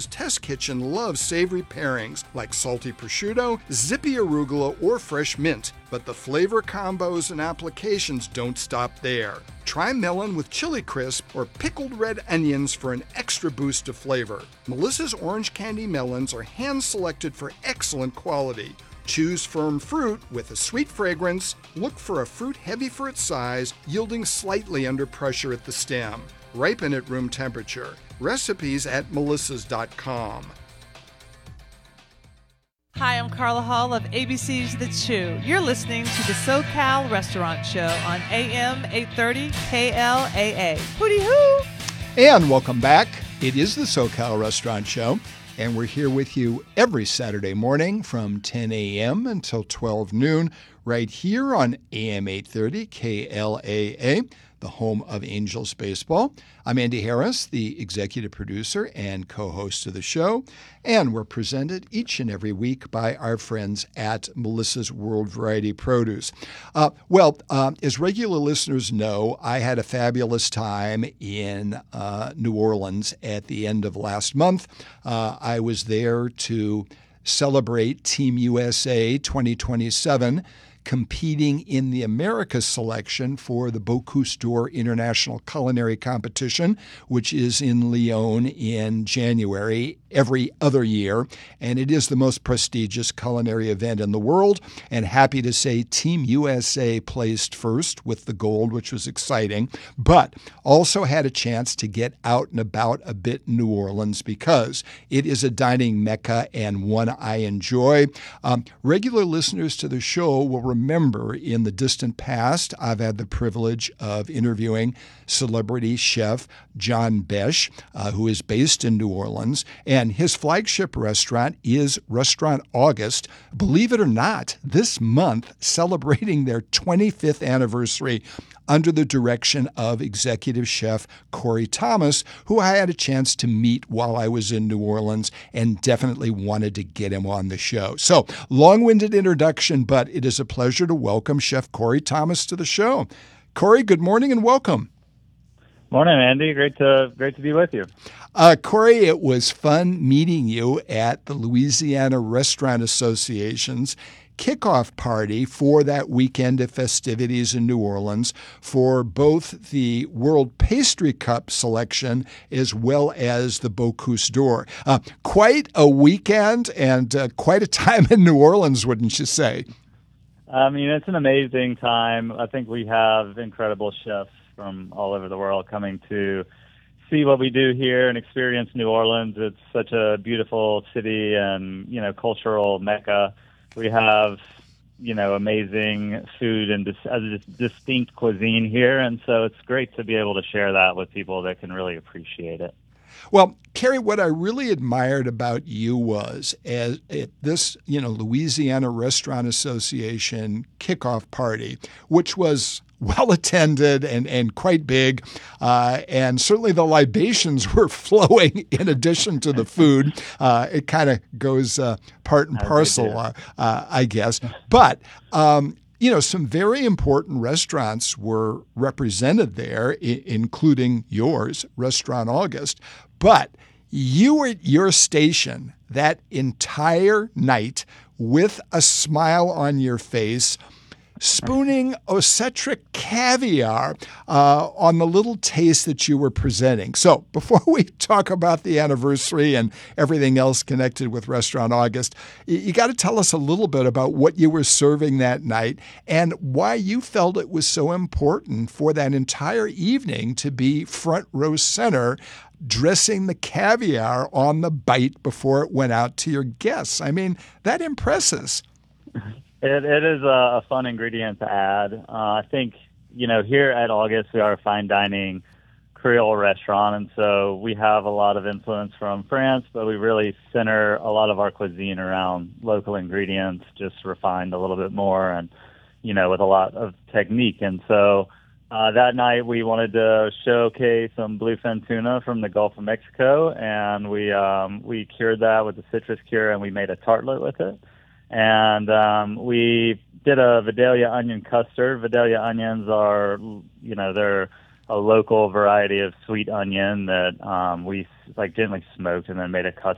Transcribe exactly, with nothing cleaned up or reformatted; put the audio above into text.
Melissa's Test Kitchen loves savory pairings like salty prosciutto, zippy arugula, or fresh mint. But the flavor combos and applications don't stop there. Try melon with chili crisp or pickled red onions for an extra boost of flavor. Melissa's orange candy melons are hand-selected for excellent quality. Choose firm fruit with a sweet fragrance. Look for a fruit heavy for its size, yielding slightly under pressure at the stem. Ripen at room temperature. Recipes at melissas dot com. Hi, I'm Carla Hall of A B C's The Chew. You're listening to the SoCal Restaurant Show on A M eight thirty K L A A. Hooty hoo! And welcome back. It is the SoCal Restaurant Show. And we're here with you every Saturday morning from ten a.m. until twelve noon, right here on A M eight thirty K L A A, the home of Angels Baseball. I'm Andy Harris, the executive producer and co-host of the show, and we're presented each and every week by our friends at Melissa's World Variety Produce. Uh, well, uh, as regular listeners know, I had a fabulous time in uh, New Orleans at the end of last month. Uh, I was there to celebrate Team U S A twenty twenty-seven, competing in the Americas selection for the Bocuse d'Or International Culinary Competition, which is in Lyon in January every other year. And it is the most prestigious culinary event in the world. And happy to say Team U S A placed first with the gold, which was exciting, but also had a chance to get out and about a bit in New Orleans because it is a dining mecca and one I enjoy. Um, regular listeners to the show will remember in the distant past, I've had the privilege of interviewing celebrity chef John Besh, uh, who is based in New Orleans, and his flagship restaurant is Restaurant August. Believe it or not, this month celebrating their twenty-fifth anniversary under the direction of executive chef Corey Thomas, who I had a chance to meet while I was in New Orleans and definitely wanted to get him on the show. So, long-winded introduction, but it is a pleasure to welcome Chef Corey Thomas to the show. Corey, good morning and welcome. Morning, Andy. Great to great to be with you. Uh, Corey, it was fun meeting you at the Louisiana Restaurant Association's kickoff party for that weekend of festivities in New Orleans for both the World Pastry Cup selection as well as the Bocuse d'Or. Uh, quite a weekend and uh, quite a time in New Orleans, wouldn't you say? I mean, it's an amazing time. I think we have incredible chefs from all over the world coming to see what we do here and experience New Orleans. It's such a beautiful city and, you know, cultural mecca. We have, you know, amazing food and dis- a distinct cuisine here, and so it's great to be able to share that with people that can really appreciate it. Well, Carrie, what I really admired about you was as at this, you know, Louisiana Restaurant Association kickoff party, which was well attended and, and quite big. Uh, and certainly the libations were flowing in addition to the food. Uh, it kind of goes uh, part and parcel, uh, uh, I guess. But, um, you know, some very important restaurants were represented there, I- including yours, Restaurant August. But you were at your station that entire night with a smile on your face, spooning Osetric caviar uh, on the little taste that you were presenting. So before we talk about the anniversary and everything else connected with Restaurant August, you, you got to tell us a little bit about what you were serving that night and why you felt it was so important for that entire evening to be front row center, dressing the caviar on the bite before it went out to your guests. I mean, that impresses. It, it is a, a fun ingredient to add. Uh, I think, you know, here at August, we are a fine dining Creole restaurant, and so we have a lot of influence from France, but we really center a lot of our cuisine around local ingredients, just refined a little bit more and, you know, with a lot of technique. And so uh, that night we wanted to showcase some bluefin tuna from the Gulf of Mexico, and we um, we cured that with a citrus cure, and we made a tartlet with it. And um, we did a Vidalia onion custard. Vidalia onions are, you know, they're a local variety of sweet onion that um, we like gently smoked and then made a custard